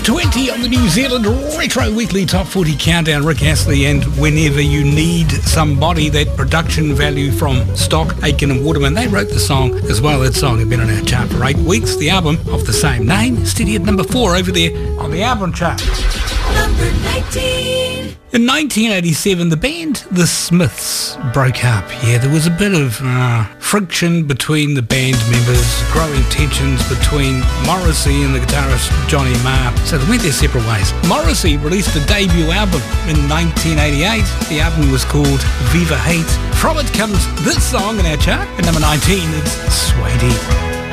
20 on the New Zealand Retro Weekly Top 40 Countdown. Rick Astley and Whenever You Need Somebody, that production value from Stock, Aitken and Waterman. They wrote the song as well. That song had been on our chart for 8 weeks. The album of the same name, steady at number 4 over there on the album chart. Number 19. In 1987, the band The Smiths broke up. Yeah, there was a bit of friction between the band members, growing tensions between Morrissey and the guitarist Johnny Marr, so they went their separate ways. Morrissey released a debut album in 1988. The album was called Viva Hate. From it comes this song in our chart. At number 19, it's Suede.